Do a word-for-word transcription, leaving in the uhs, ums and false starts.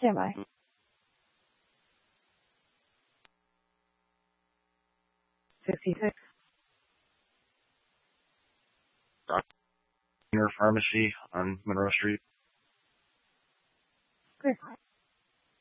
Stand by. sixty-six. Pharmacy on Monroe Street. Clear.